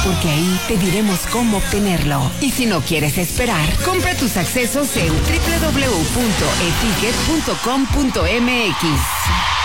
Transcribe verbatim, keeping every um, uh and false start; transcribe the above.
porque ahí te diremos cómo obtenerlo. Y si no quieres esperar, compra tus accesos en doble u doble u doble u punto eticket punto com punto m x.